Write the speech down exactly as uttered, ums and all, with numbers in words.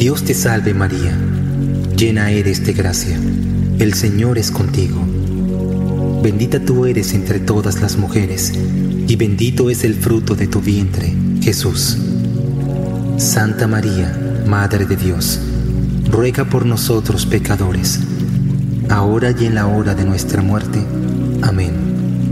Dios te salve María, llena eres de gracia, el Señor es contigo. Bendita tú eres entre todas las mujeres, y bendito es el fruto de tu vientre, Jesús. Santa María, Madre de Dios, ruega por nosotros pecadores, ahora y en la hora de nuestra muerte. Amén.